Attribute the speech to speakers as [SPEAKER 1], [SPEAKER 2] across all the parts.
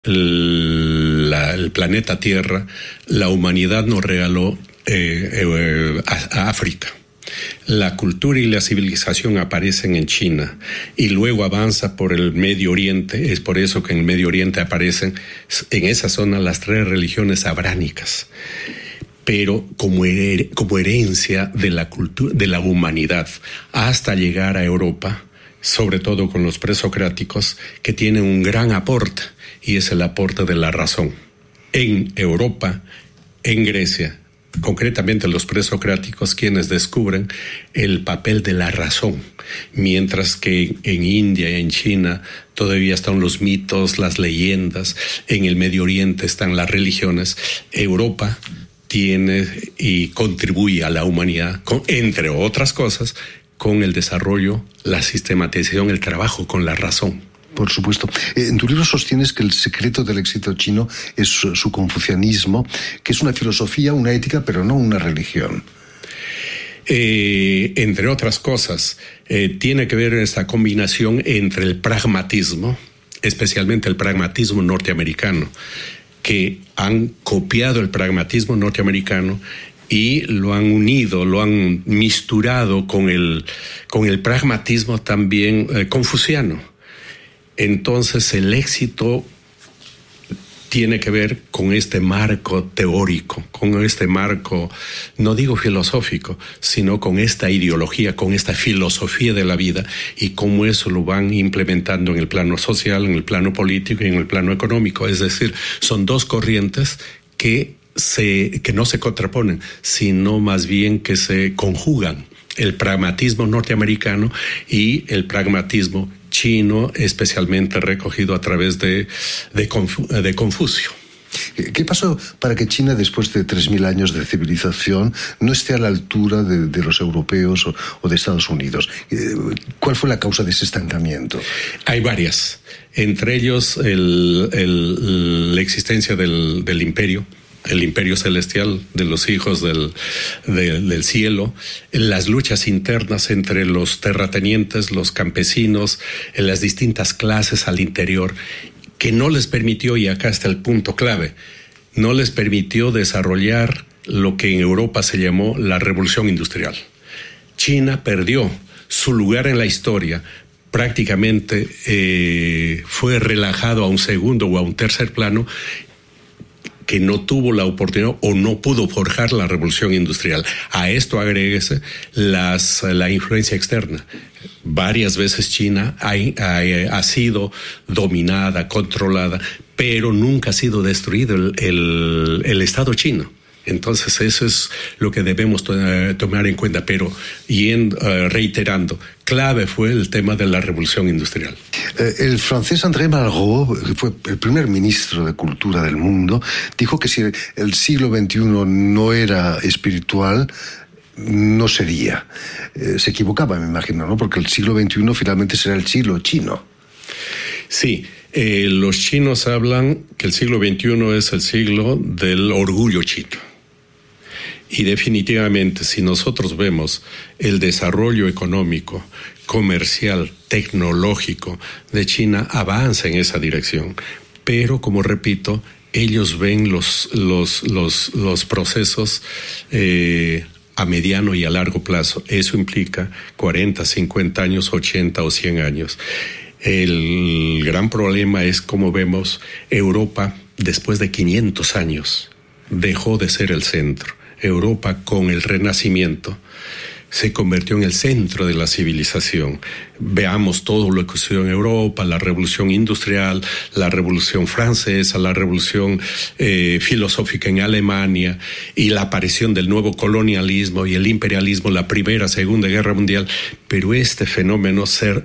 [SPEAKER 1] el planeta Tierra, la humanidad nos regaló a África. La cultura y la civilización aparecen en China y luego avanza por el Medio Oriente. Es por eso que en el Medio Oriente aparecen en esa zona las 3 religiones abránicas, pero como herencia de la cultura, de la humanidad, hasta llegar a Europa, sobre todo con los presocráticos, que tienen un gran aporte, y es el aporte de la razón. En Europa, en Grecia, concretamente los presocráticos, quienes descubren el papel de la razón, mientras que en India y en China todavía están los mitos, las leyendas, en el Medio Oriente están las religiones. Europa tiene y contribuye a la humanidad, entre otras cosas, con el desarrollo, la sistematización, el trabajo con la razón.
[SPEAKER 2] Por supuesto. En tu libro sostienes que el secreto del éxito chino es su confucianismo, que es una filosofía, una ética, pero no una religión.
[SPEAKER 1] Entre otras cosas, tiene que ver esta combinación entre el pragmatismo, especialmente el pragmatismo norteamericano, que han copiado el pragmatismo norteamericano y lo han unido, lo han misturado con el pragmatismo también confuciano. Entonces el éxito tiene que ver con este marco teórico, con este marco, no digo filosófico, sino con esta ideología, con esta filosofía de la vida, y cómo eso lo van implementando en el plano social, en el plano político y en el plano económico. Es decir, son 2 corrientes que no se contraponen, sino más bien que se conjugan. El pragmatismo norteamericano y el pragmatismo chino, especialmente recogido a través de Confucio.
[SPEAKER 2] ¿Qué pasó para que China, después de 3.000 años de civilización, no esté a la altura de los europeos o de Estados Unidos? ¿Cuál fue la causa de ese estancamiento?
[SPEAKER 1] Hay varias. Entre ellos, la existencia del imperio. El imperio celestial de los hijos del cielo, las luchas internas entre los terratenientes, los campesinos, en las distintas clases al interior, que no les permitió, y acá está el punto clave, no les permitió desarrollar lo que en Europa se llamó la revolución industrial. China perdió su lugar en la historia, prácticamente fue relajado a un segundo o a un tercer plano, que no tuvo la oportunidad o no pudo forjar la revolución industrial. A esto agréguese la influencia externa. Varias veces China ha sido dominada, controlada, pero nunca ha sido destruido el Estado chino. Entonces eso es lo que debemos tomar en cuenta, pero reiterando, clave fue el tema de la revolución industrial.
[SPEAKER 2] El francés André Malraux, que fue el primer ministro de Cultura del mundo, dijo que si el siglo XXI no era espiritual, no sería. Se equivocaba, me imagino, ¿no? Porque el siglo XXI finalmente será el siglo chino.
[SPEAKER 1] Sí. Los chinos hablan que el siglo XXI es el siglo del orgullo chino. Y definitivamente, si nosotros vemos el desarrollo económico, comercial, tecnológico de China, avanza en esa dirección. Pero, como repito, ellos ven los procesos a mediano y a largo plazo. Eso implica 40, 50 años, 80 o 100 años. El gran problema es, como vemos, Europa, después de 500 años, dejó de ser el centro. Europa, con el Renacimiento, se convirtió en el centro de la civilización. Veamos todo lo que sucedió en Europa, la revolución industrial, la revolución francesa, la revolución filosófica en Alemania y la aparición del nuevo colonialismo y el imperialismo, la Primera, Segunda Guerra Mundial. Pero este fenómeno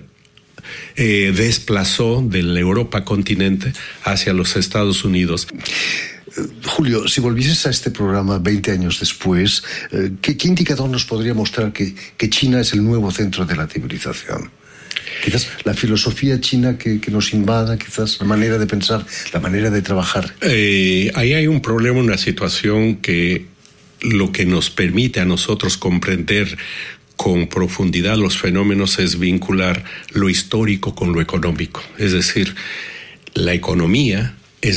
[SPEAKER 1] desplazó de la Europa continente hacia los Estados Unidos.
[SPEAKER 2] Julio, si volvieses a este programa 20 años después, ¿qué indicador nos podría mostrar que China es el nuevo centro de la civilización? Quizás la filosofía china que nos invada, quizás la manera de pensar, la manera de trabajar.
[SPEAKER 1] Ahí hay un problema, una situación que lo que nos permite a nosotros comprender con profundidad los fenómenos es vincular lo histórico con lo económico. Es decir, la economía